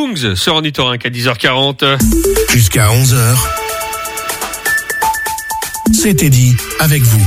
Kungs sur Ornithorynque à 10h40. Jusqu'à 11h. C'était dit avec vous.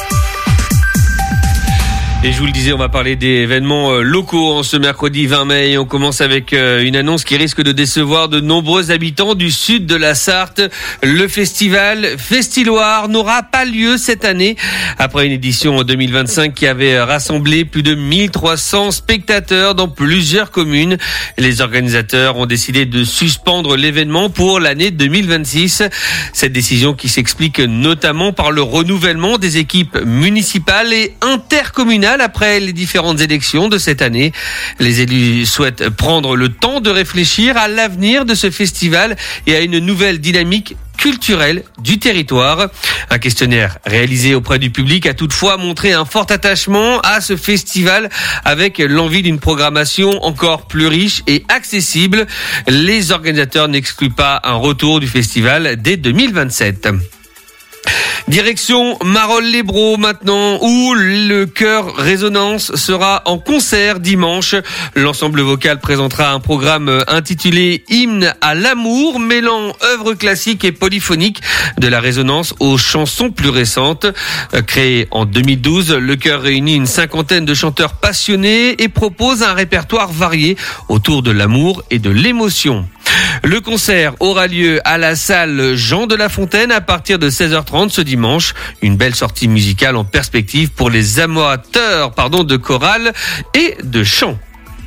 Et je vous le disais, on va parler des événements locaux en ce mercredi 20 mai. Et on commence avec une annonce qui risque de décevoir de nombreux habitants du sud de la Sarthe. Le festival Festiloire n'aura pas lieu cette année. Après une édition en 2025 qui avait rassemblé plus de 1300 spectateurs dans plusieurs communes. Les organisateurs ont décidé de suspendre l'événement pour l'année 2026. Cette décision qui s'explique notamment par le renouvellement des équipes municipales et intercommunales après les différentes élections de cette année. Les élus souhaitent prendre le temps de réfléchir à l'avenir de ce festival et à une nouvelle dynamique culturelle du territoire. Un questionnaire réalisé auprès du public a toutefois montré un fort attachement à ce festival avec l'envie d'une programmation encore plus riche et accessible. Les organisateurs n'excluent pas un retour du festival dès 2027. Direction Marolles-les-Braaux maintenant, où le chœur Résonance sera en concert dimanche. L'ensemble vocal présentera un programme intitulé Hymne à l'amour, mêlant œuvres classiques et polyphoniques de la Résonance aux chansons plus récentes. Créé en 2012, le chœur réunit une cinquantaine de chanteurs passionnés et propose un répertoire varié autour de l'amour et de l'émotion. Le concert aura lieu à la salle Jean de La Fontaine à partir de 16h30 ce dimanche. Une belle sortie musicale en perspective pour les amateurs de chorale et de chant.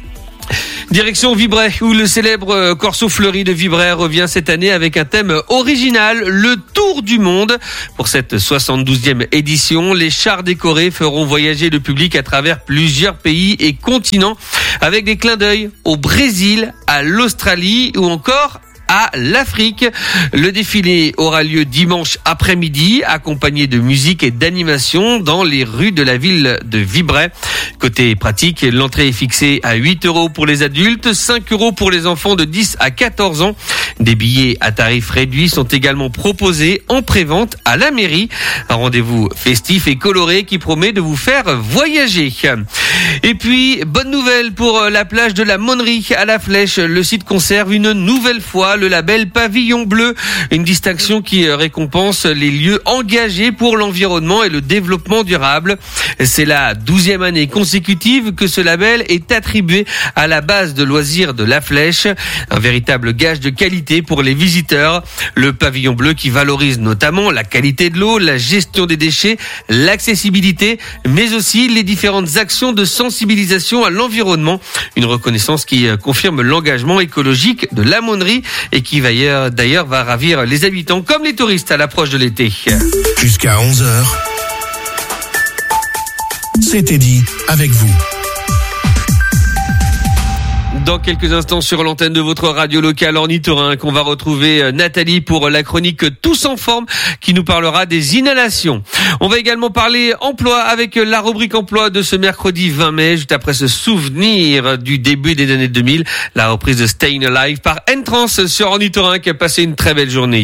Direction Vibray, où le célèbre Corso Fleuri de Vibray revient cette année avec un thème original, le Tour du Monde. Pour cette 72e édition, les chars décorés feront voyager le public à travers plusieurs pays et continents, avec des clins d'œil au Brésil, à l'Australie ou encore à l'Afrique. Le défilé aura lieu dimanche après-midi, accompagné de musique et d'animation dans les rues de la ville de Vibray. Côté pratique, l'entrée est fixée à 8 € pour les adultes, 5 € pour les enfants de 10 à 14 ans. Des billets à tarif réduit sont également proposés en prévente à la mairie. Un rendez-vous festif et coloré qui promet de vous faire voyager. Et puis, bonne nouvelle pour la plage de la Monnerie à la Flèche. Le site conserve une nouvelle fois le label Pavillon Bleu, une distinction qui récompense les lieux engagés pour l'environnement et le développement durable. C'est la 12e année consécutive que ce label est attribué à la base de loisirs de la Flèche. Un véritable gage de qualité pour les visiteurs. Le Pavillon Bleu qui valorise notamment la qualité de l'eau, la gestion des déchets, l'accessibilité, mais aussi les différentes actions de sensibilisation à l'environnement. Une reconnaissance qui confirme l'engagement écologique de la Monnerie et qui d'ailleurs va ravir les habitants comme les touristes à l'approche de l'été. Jusqu'à 11h. C'était dit avec vous. Dans quelques instants sur l'antenne de votre radio locale Ornithorynque, on va retrouver Nathalie pour la chronique Tous en forme qui nous parlera des inhalations. On va également parler emploi avec la rubrique emploi de ce mercredi 20 mai, juste après ce souvenir du début des années 2000, la reprise de Staying Alive par N-Trance sur Ornithorynque. Passez une très belle journée.